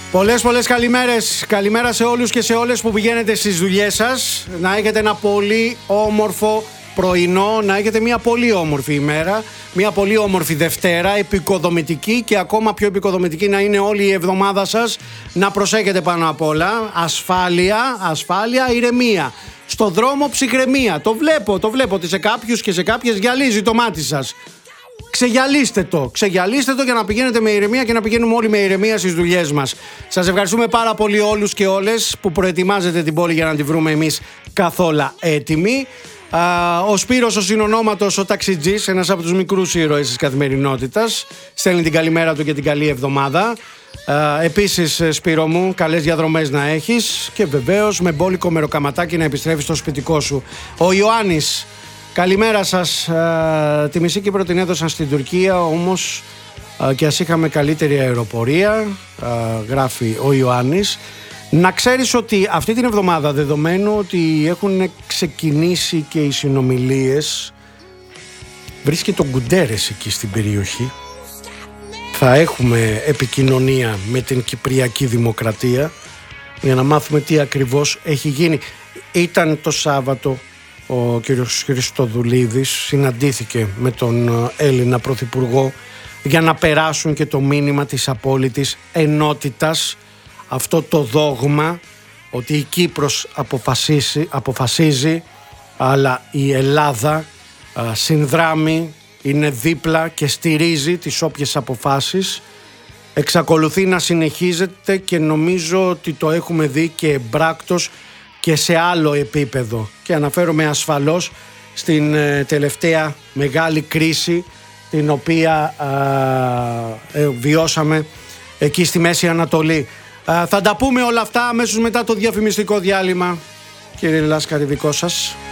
Πολλές καλημέρες. Καλημέρα σε όλους και σε όλες που πηγαίνετε στις δουλειές σας. Να έχετε ένα πολύ όμορφο πρωινό, να έχετε μια πολύ όμορφη ημέρα, μια πολύ όμορφη Δευτέρα, επικοδομητική και ακόμα πιο επικοδομητική να είναι όλη η εβδομάδα σας. Να προσέχετε πάνω απ' όλα. Ασφάλεια, ηρεμία. Στο δρόμο ψυχραιμία. Το βλέπω ότι σε κάποιους και σε κάποιες γυαλίζει το μάτι σας. Ξεγυαλίστε το για να πηγαίνετε με ηρεμία και να πηγαίνουμε όλοι με ηρεμία στις δουλειές μας. Σας ευχαριστούμε πάρα πολύ όλους και όλες που προετοιμάζετε την πόλη για να τη βρούμε εμείς καθόλου έτοιμοι. Ο Σπύρος ο συνονόματος, ο ταξιτζής, ένας από τους μικρούς ήρωες της καθημερινότητας, στέλνει την καλημέρα του και την καλή εβδομάδα. Επίσης, Σπύρο μου, καλές διαδρομές να έχεις και βεβαίως με μπόλικο μεροκαματάκι να επιστρέφεις στο σπιτικό σου. Ο Ιωάννης, καλημέρα σας. Τη μισή Κύπρο την έδωσαν στην Τουρκία, όμως και ας είχαμε καλύτερη αεροπορία, γράφει ο Ιωάννης. Να ξέρεις ότι αυτή την εβδομάδα, δεδομένου ότι έχουν ξεκινήσει και οι συνομιλίες, βρίσκεται ο Γκουντέρες εκεί στην περιοχή. Θα έχουμε επικοινωνία με την Κυπριακή Δημοκρατία για να μάθουμε τι ακριβώς έχει γίνει. Ήταν το Σάββατο ο κύριος Χριστοδουλίδης, συναντήθηκε με τον Έλληνα Πρωθυπουργό για να περάσουν και το μήνυμα της απόλυτης ενότητας, αυτό το δόγμα ότι η Κύπρος αποφασίζει αλλά η Ελλάδα συνδράμει, είναι δίπλα και στηρίζει τις όποιες αποφάσεις. Εξακολουθεί να συνεχίζεται και νομίζω ότι το έχουμε δει και εμπράκτος και σε άλλο επίπεδο, και αναφέρομαι ασφαλώς στην τελευταία μεγάλη κρίση την οποία βιώσαμε εκεί στη Μέση Ανατολή. Θα τα πούμε όλα αυτά αμέσως μετά το διαφημιστικό διάλειμμα. Κύριε Λάσκαρη, δικό σας.